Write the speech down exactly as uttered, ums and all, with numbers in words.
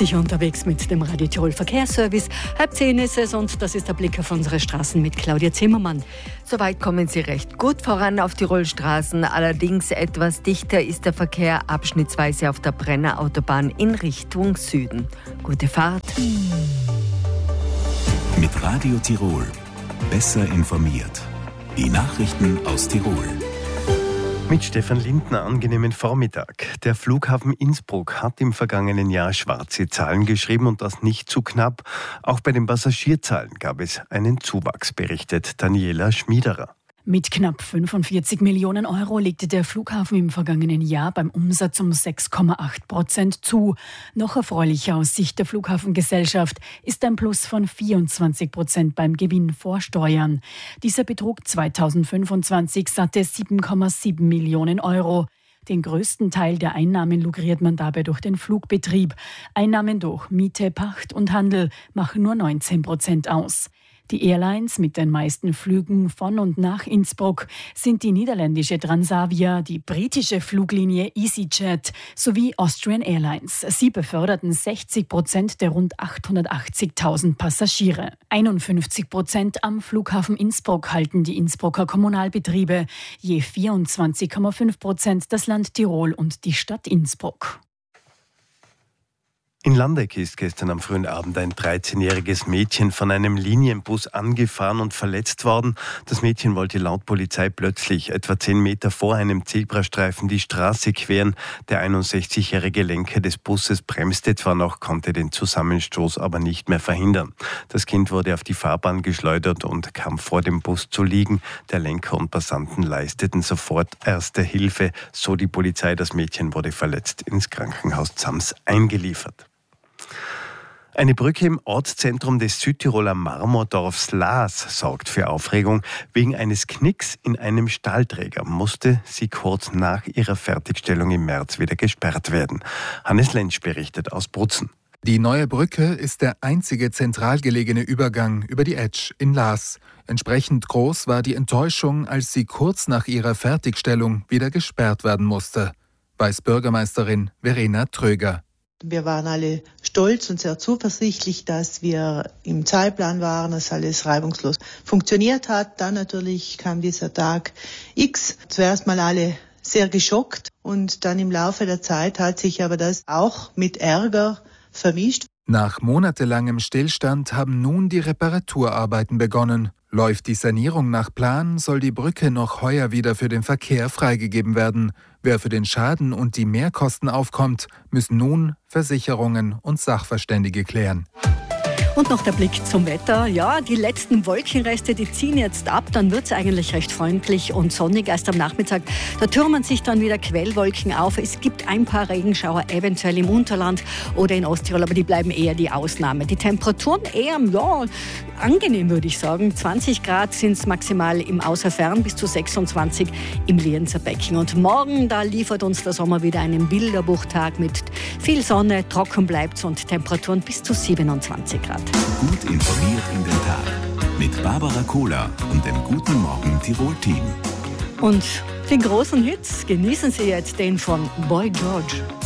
Sicher unterwegs mit dem Radio Tirol Verkehrsservice. Halb zehn ist es und das ist der Blick auf unsere Straßen mit Claudia Zimmermann. Soweit kommen Sie recht gut voran auf Tirolstraßen. Allerdings etwas dichter ist der Verkehr abschnittsweise auf der Brenner Autobahn in Richtung Süden. Gute Fahrt. Mit Radio Tirol. Besser informiert. Die Nachrichten aus Tirol. Mit Stefan Lindner, angenehmen Vormittag. Der Flughafen Innsbruck hat im vergangenen Jahr schwarze Zahlen geschrieben und das nicht zu knapp. Auch bei den Passagierzahlen gab es einen Zuwachs, berichtet Daniela Schmiederer. Mit knapp fünfundvierzig Millionen Euro legte der Flughafen im vergangenen Jahr beim Umsatz um sechs Komma acht Prozent zu. Noch erfreulicher aus Sicht der Flughafengesellschaft ist ein Plus von vierundzwanzig Prozent beim Gewinn vor Steuern. Dieser betrug zweitausendfünfundzwanzig satte sieben Komma sieben Millionen Euro. Den größten Teil der Einnahmen lukriert man dabei durch den Flugbetrieb. Einnahmen durch Miete, Pacht und Handel machen nur neunzehn Prozent aus. Die Airlines mit den meisten Flügen von und nach Innsbruck sind die niederländische Transavia, die britische Fluglinie EasyJet sowie Austrian Airlines. Sie beförderten sechzig Prozent der rund achthundertachtzigtausend Passagiere. einundfünfzig Prozent am Flughafen Innsbruck halten die Innsbrucker Kommunalbetriebe, je vierundzwanzig Komma fünf Prozent das Land Tirol und die Stadt Innsbruck. In Landeck ist gestern am frühen Abend ein dreizehnjähriges Mädchen von einem Linienbus angefahren und verletzt worden. Das Mädchen wollte laut Polizei plötzlich etwa zehn Meter vor einem Zebrastreifen die Straße queren. Der einundsechzigjährige Lenker des Busses bremste zwar noch, konnte den Zusammenstoß aber nicht mehr verhindern. Das Kind wurde auf die Fahrbahn geschleudert und kam vor dem Bus zu liegen. Der Lenker und Passanten leisteten sofort erste Hilfe. So die Polizei. Das Mädchen wurde verletzt ins Krankenhaus Zams eingeliefert. Eine Brücke im Ortszentrum des Südtiroler Marmordorfs Laas sorgt für Aufregung. Wegen eines Knicks in einem Stahlträger musste sie kurz nach ihrer Fertigstellung im März wieder gesperrt werden. Hannes Lentsch berichtet aus Brutzen. Die neue Brücke ist der einzige zentral gelegene Übergang über die Etsch in Laas. Entsprechend groß war die Enttäuschung, als sie kurz nach ihrer Fertigstellung wieder gesperrt werden musste, weiß Bürgermeisterin Verena Tröger. Wir waren alle stolz und sehr zuversichtlich, dass wir im Zeitplan waren, dass alles reibungslos funktioniert hat. Dann natürlich kam dieser Tag X. Zuerst mal alle sehr geschockt und dann im Laufe der Zeit hat sich aber das auch mit Ärger vermischt. Nach monatelangem Stillstand haben nun die Reparaturarbeiten begonnen. Läuft die Sanierung nach Plan, soll die Brücke noch heuer wieder für den Verkehr freigegeben werden. Wer für den Schaden und die Mehrkosten aufkommt, müssen nun Versicherungen und Sachverständige klären. Und noch der Blick zum Wetter. Ja, die letzten Wolkenreste, die ziehen jetzt ab. Dann wird es eigentlich recht freundlich und sonnig. Erst am Nachmittag, da türmen sich dann wieder Quellwolken auf. Es gibt ein paar Regenschauer, eventuell im Unterland oder in Osttirol, aber die bleiben eher die Ausnahme. Die Temperaturen eher, ja, angenehm würde ich sagen. zwanzig Grad sind es maximal im Außerfern, bis zu sechsundzwanzig im Lienzer Becken. Und morgen, da liefert uns der Sommer wieder einen Bilderbuchtag mit viel Sonne, trocken bleibt's und Temperaturen bis zu siebenundzwanzig Grad. Gut informiert in den Tag. Mit Barbara Kohler und dem Guten Morgen Tirol-Team. Und den großen Hits genießen Sie jetzt den von Boy George.